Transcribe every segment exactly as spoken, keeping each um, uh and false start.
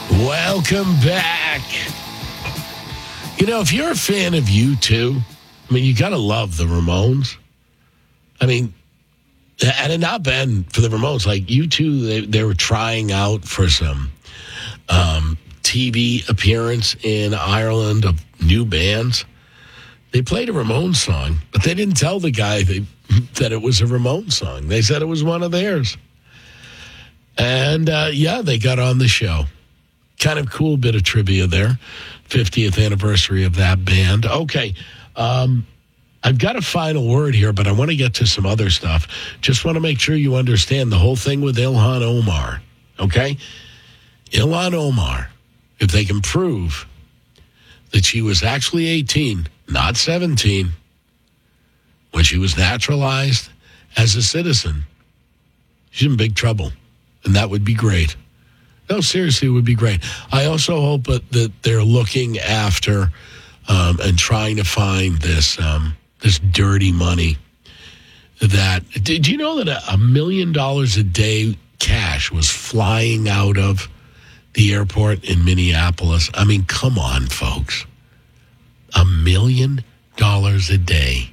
Welcome back. You know, if you're a fan of U two, I mean, you got to love the Ramones. I mean, had it not been for the Ramones, like U two, they, they were trying out for some um, T V appearance in Ireland of new bands. They played a Ramones song, but they didn't tell the guy they, that it was a Ramones song. They said it was one of theirs. And, uh, yeah, they got on the show. Kind of cool bit of trivia there. fiftieth anniversary of that band. Okay. Um, I've got a final word here, but I want to get to some other stuff. Just want to make sure you understand the whole thing with Ilhan Omar. Okay? Ilhan Omar, if they can prove that she was actually eighteen, not seventeen, when she was naturalized as a citizen, she's in big trouble. And that would be great. No, seriously, it would be great. I also hope that, that they're looking after um, and trying to find this um, this dirty money. That did you know that a, a million dollars a day cash was flying out of the airport in Minneapolis? I mean, come on, folks. A million dollars a day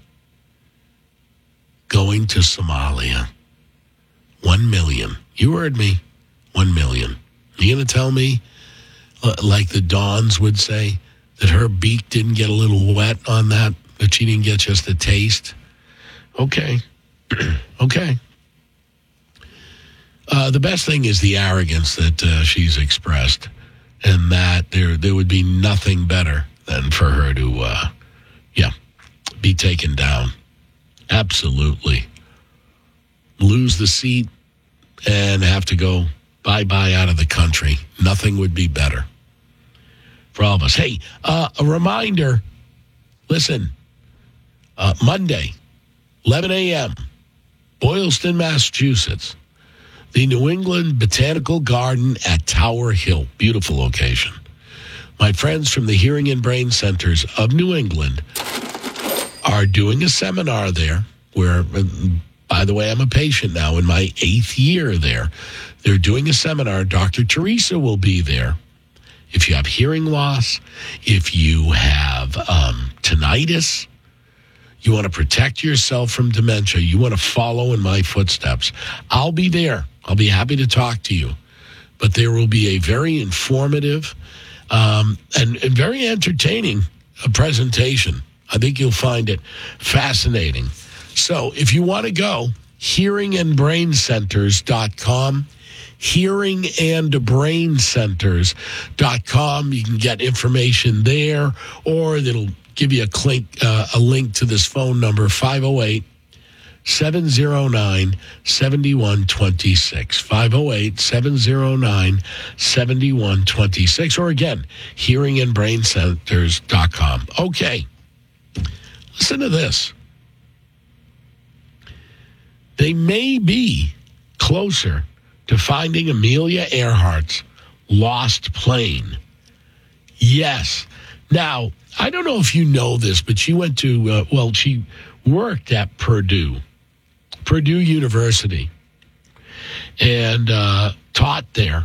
going to Somalia. One million. You heard me. One million. You going to tell me, uh, like the Dons would say, that her beak didn't get a little wet on that, that she didn't get just a taste? Okay. okay. Uh, the best thing is the arrogance that uh, she's expressed, and that there there would be nothing better than for her to, uh, yeah, be taken down. Absolutely. Lose the seat and have to go bye-bye out of the country. Nothing would be better for all of us. Hey, uh, a reminder, listen, uh, Monday, eleven a.m., Boylston, Massachusetts, the New England Botanical Garden at Tower Hill. Beautiful location. My friends from the Hearing and Brain Centers of New England are doing a seminar there where, by the way, I'm a patient now in my eighth year there. They're doing a seminar. Doctor Teresa will be there. If you have hearing loss, if you have um, tinnitus, you want to protect yourself from dementia, you want to follow in my footsteps, I'll be there. I'll be happy to talk to you. But there will be a very informative um, and, and very entertaining uh, presentation. I think you'll find it fascinating. So if you want to go, hearing and brain centers dot com, hearing and brain centers dot com. You can get information there, or it'll give you a link, uh, a link to this phone number, five oh eight, seven oh nine, seven one two six, five oh eight, seven oh nine, seven one two six, or again, hearing and brain centers dot com. Okay, listen to this. They may be closer to finding Amelia Earhart's lost plane. Yes. Now, I don't know if you know this, but she went to, uh, well, she worked at Purdue, Purdue University, and uh, taught there.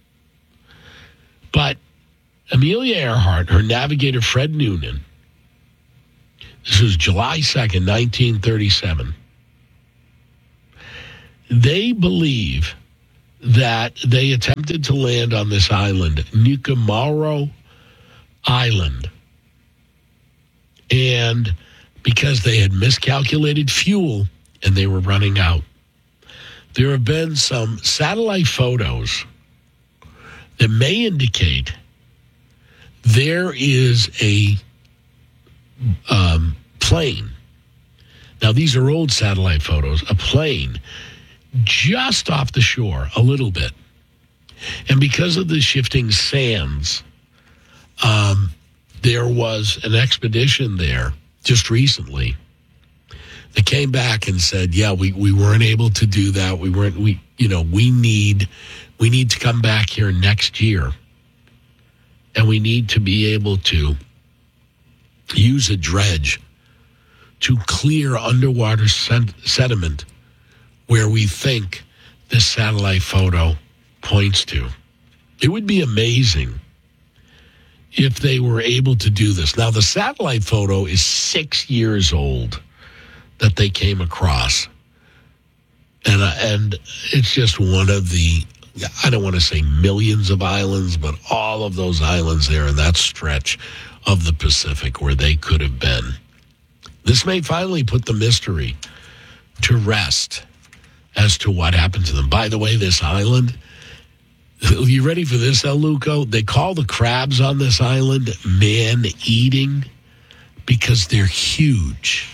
But Amelia Earhart, her navigator, Fred Noonan, this was July second, nineteen thirty-seven. They believe that they attempted to land on this island, Nukamaro Island. And because they had miscalculated fuel and they were running out, there have been some satellite photos that may indicate there is a um, plane. Now, these are old satellite photos, a plane just off the shore a little bit. And because of the shifting sands, um, there was an expedition there just recently that came back and said, yeah, we, we weren't able to do that. We weren't, we, you know, we need, we need to come back here next year. And we need to be able to use a dredge to clear underwater sed- sediment where we think this satellite photo points to. It would be amazing if they were able to do this. Now, the satellite photo is six years old that they came across. And, uh, and it's just one of the, I don't want to say millions of islands, but all of those islands there in that stretch of the Pacific where they could have been. This may finally put the mystery to rest as to what happened to them. By the way, this island, you ready for this, El Luco? They call the crabs on this island man-eating because they're huge.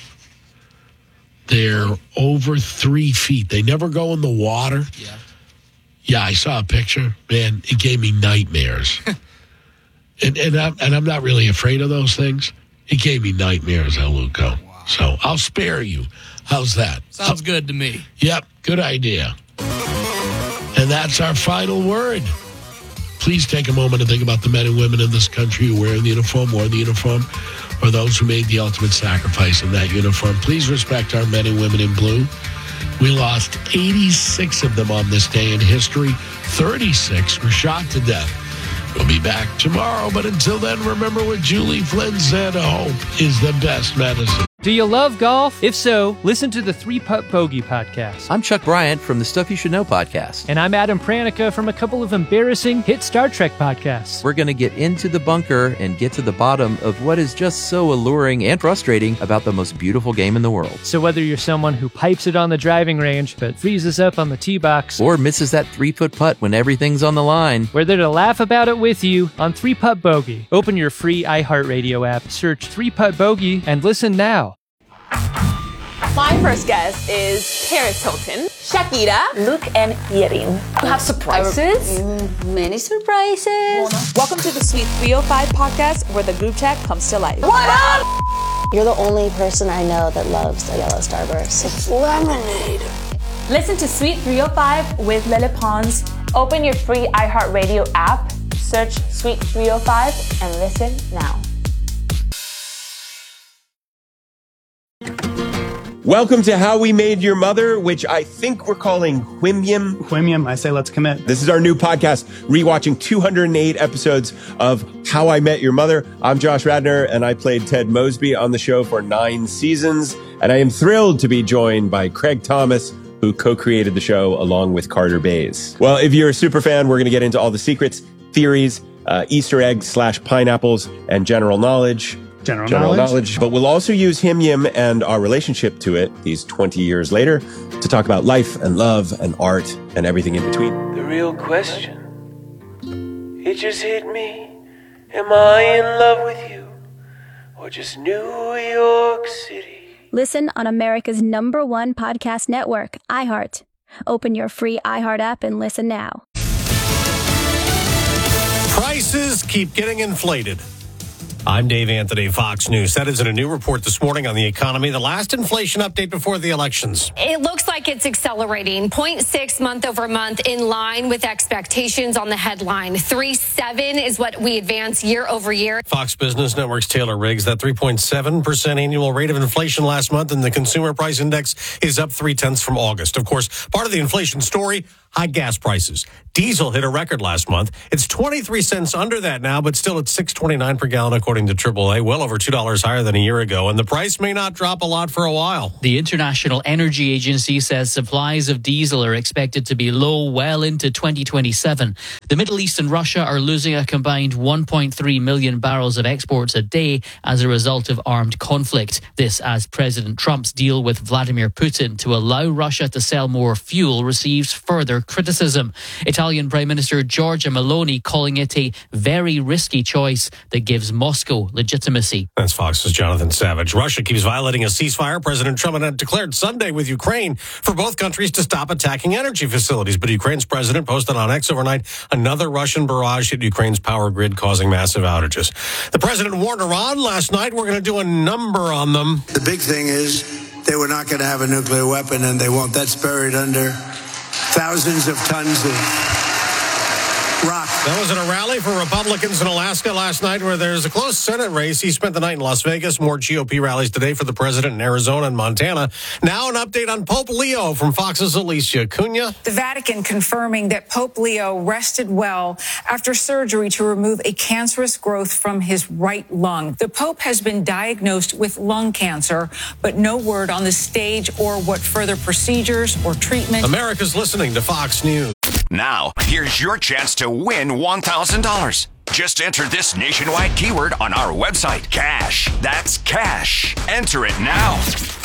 They're over three feet. They never go in the water. Yeah. Yeah, I saw a picture. Man, it gave me nightmares. and and I'm, and I'm not really afraid of those things. It gave me nightmares, El Luco. Wow. So I'll spare you. How's that? Sounds I'll, good to me. Yep, good idea. And that's our final word. Please take a moment to think about the men and women in this country who wear the uniform, wore the uniform, or those who made the ultimate sacrifice in that uniform. Please respect our men and women in blue. We lost eighty-six of them on this day in history. thirty-six were shot to death. We'll be back tomorrow, but until then, remember what Julie Flynn said, hope is the best medicine. Do you love golf? If so, listen to the Three Putt Bogey podcast. I'm Chuck Bryant from the Stuff You Should Know podcast. And I'm Adam Pranica from a couple of embarrassing hit Star Trek podcasts. We're going to get into the bunker and get to the bottom of what is just so alluring and frustrating about the most beautiful game in the world. So whether you're someone who pipes it on the driving range but freezes up on the tee box, or misses that three-foot putt when everything's on the line, we're there to laugh about it with you on Three Putt Bogey. Open your free iHeartRadio app, search Three Putt Bogey, and listen now. My first guest is Paris Hilton, Shakira, Luke, and Yerin. You have surprises? Mm, many surprises. Welcome to the Sweet three oh five podcast, where the group chat comes to life. What up? You're the only person I know that loves a yellow Starburst. It's lemonade. Listen to Sweet three oh five with Lele Pons. Open your free iHeartRadio app, search Sweet three oh five, and listen now. Welcome to How We Made Your Mother, which I think we're calling Whimyam. Whimyam, I say let's commit. This is our new podcast, rewatching two hundred eight episodes of How I Met Your Mother. I'm Josh Radnor, and I played Ted Mosby on the show for nine seasons. And I am thrilled to be joined by Craig Thomas, who co-created the show along with Carter Bays. Well, if you're a super fan, we're going to get into all the secrets, theories, uh, Easter eggs slash pineapples, and general knowledge. General, General knowledge. knowledge. But we'll also use Him Yim and our relationship to it these twenty years later to talk about life and love and art and everything in between. The real question, it just hit me. Am I in love with you or just New York City? Listen on America's number one podcast network, iHeart. Open your free iHeart app and listen now. Prices keep getting inflated. I'm Dave Anthony, Fox News. That is in a new report this morning on the economy, the last inflation update before the elections. It looks like it's accelerating. zero point six month over month, in line with expectations on the headline. three point seven is what we advance year over year. Fox Business Network's Taylor Riggs, that three point seven percent annual rate of inflation last month, and the consumer price index is up three tenths from August. Of course, part of the inflation story, high gas prices. Diesel hit a record last month. It's twenty-three cents under that now, but still at six twenty-nine per gallon, according to triple A, well over two dollars higher than a year ago. And the price may not drop a lot for a while. The International Energy Agency says supplies of diesel are expected to be low well into twenty twenty-seven. The Middle East and Russia are losing a combined one point three million barrels of exports a day as a result of armed conflict. This as President Trump's deal with Vladimir Putin to allow Russia to sell more fuel receives further criticism. Italian Prime Minister Giorgia Meloni calling it a very risky choice that gives Moscow legitimacy. That's Fox's Jonathan Savage. Russia keeps violating a ceasefire President Trump had declared Sunday with Ukraine for both countries to stop attacking energy facilities. But Ukraine's president posted on X overnight another Russian barrage hit Ukraine's power grid, causing massive outages. The president warned Iran last night, we're going to do a number on them. The big thing is they were not going to have a nuclear weapon, and they won't. That's buried under thousands of tons of rock. That was at a rally for Republicans in Alaska last night where there's a close Senate race. He spent the night in Las Vegas. More G O P rallies today for the president in Arizona and Montana. Now an update on Pope Leo from Fox's Alicia Cunha. The Vatican confirming that Pope Leo rested well after surgery to remove a cancerous growth from his right lung. The Pope has been diagnosed with lung cancer, but no word on the stage or what further procedures or treatment. America's listening to Fox News. Now, here's your chance to win one thousand dollars. Just enter this nationwide keyword on our website, cash. That's cash. Enter it now.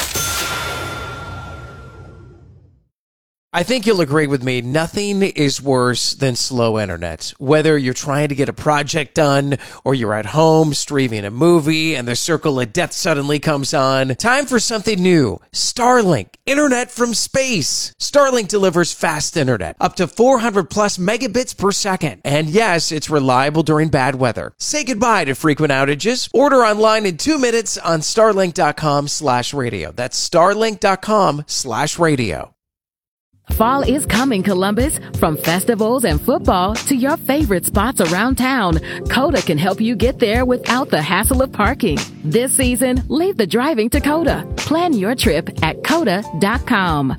I think you'll agree with me, nothing is worse than slow internet. Whether you're trying to get a project done or you're at home streaming a movie and the circle of death suddenly comes on, time for something new. Starlink, internet from space. Starlink delivers fast internet, up to four hundred plus megabits per second. And yes, it's reliable during bad weather. Say goodbye to frequent outages. Order online in two minutes on starlink.com slash radio. That's starlink.com slash radio. Fall is coming, Columbus. From festivals and football to your favorite spots around town, Coda can help you get there without the hassle of parking. This season, leave the driving to Coda. Plan your trip at coda dot com.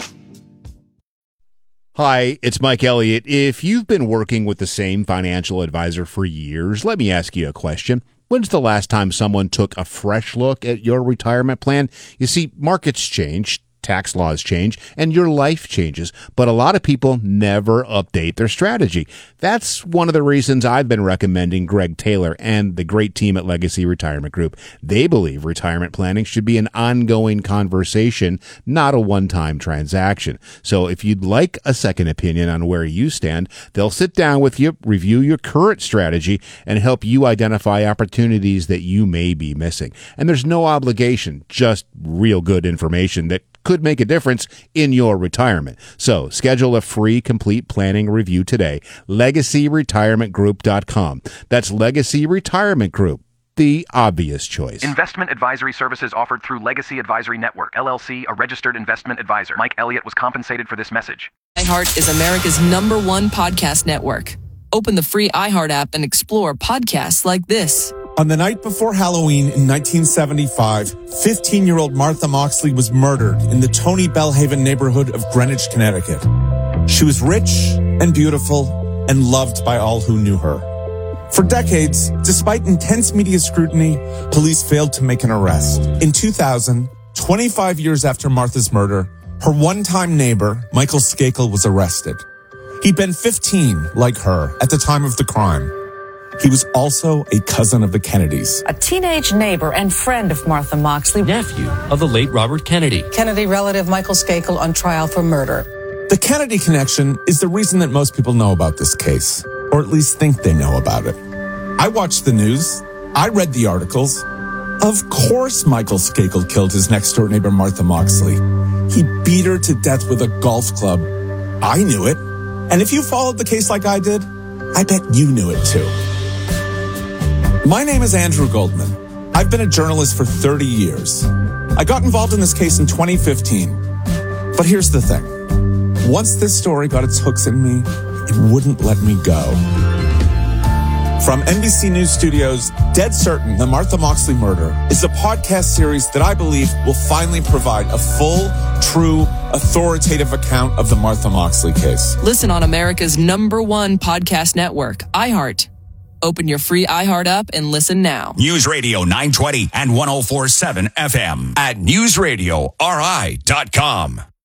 Hi, it's Mike Elliott. If you've been working with the same financial advisor for years, let me ask you a question. When's the last time someone took a fresh look at your retirement plan? You see, markets change. Tax laws change, and your life changes, but a lot of people never update their strategy. That's one of the reasons I've been recommending Greg Taylor and the great team at Legacy Retirement Group. They believe retirement planning should be an ongoing conversation, not a one-time transaction. So if you'd like a second opinion on where you stand, they'll sit down with you, review your current strategy, and help you identify opportunities that you may be missing. And there's no obligation, just real good information that could make a difference in your retirement. So schedule a free complete planning review today. legacy retirement group dot com. That's Legacy Retirement Group, the obvious choice. Investment advisory services offered through Legacy Advisory Network, L L C, a registered investment advisor. Mike Elliott was compensated for this message. iHeart is America's number one podcast network. Open the free iHeart app and explore podcasts like this. On the night before Halloween in nineteen seventy-five, fifteen-year-old Martha Moxley was murdered in the Tony Bellhaven neighborhood of Greenwich, Connecticut. She was rich and beautiful and loved by all who knew her. For decades, despite intense media scrutiny, police failed to make an arrest. In two thousand, twenty-five years after Martha's murder, her one-time neighbor, Michael Skakel, was arrested. He'd been fifteen, like her, at the time of the crime. He was also a cousin of the Kennedys. A teenage neighbor and friend of Martha Moxley. Nephew of the late Robert Kennedy. Kennedy relative Michael Skakel on trial for murder. The Kennedy connection is the reason that most people know about this case, or at least think they know about it. I watched the news. I read the articles. Of course Michael Skakel killed his next-door neighbor Martha Moxley. He beat her to death with a golf club. I knew it. And if you followed the case like I did, I bet you knew it too. My name is Andrew Goldman. I've been a journalist for thirty years. I got involved in this case in twenty fifteen. But here's the thing. Once this story got its hooks in me, it wouldn't let me go. From N B C News Studios, Dead Certain, The Martha Moxley Murder is a podcast series that I believe will finally provide a full, true, authoritative account of the Martha Moxley case. Listen on America's number one podcast network, iHeart. Open your free iHeart app and listen now. News Radio nine twenty and one oh four point seven F M at news radio R I dot com.